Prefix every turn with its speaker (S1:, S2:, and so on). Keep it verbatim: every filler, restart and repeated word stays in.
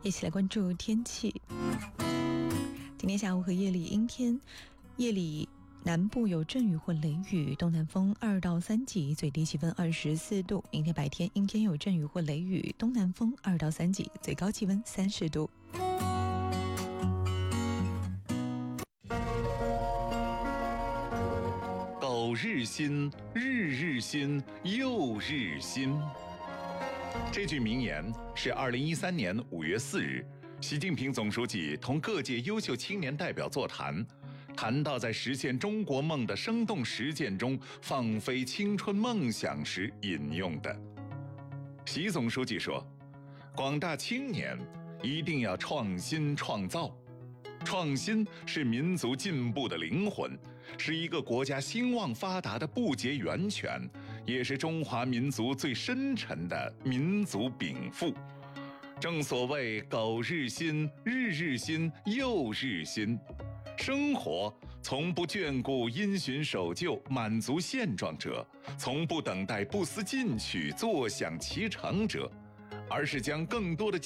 S1: 一起来关注天气。今天下午和夜里阴天，夜里南部有阵雨或雷雨，东南风二到三级，最低气温二十四度。明天白天阴天有阵雨或雷雨，东南风二到三级，最高气温三十度。
S2: 苟日新，日日新，又日新。这句名言是二零一三年五月四日，习近平总书记同各界优秀青年代表座谈，谈到在实现中国梦的生动实践中放飞青春梦想时引用的。习总书记说，广大青年一定要创新创造，创新是民族进步的灵魂，是一个国家兴旺发达的不竭源泉，也是中华民族最深沉的民族禀赋。正所谓苟日新，日日新，又日新。生活从不眷顾因循守旧、满足现状者，从不等待不思进取、坐享其成者，而是将更多的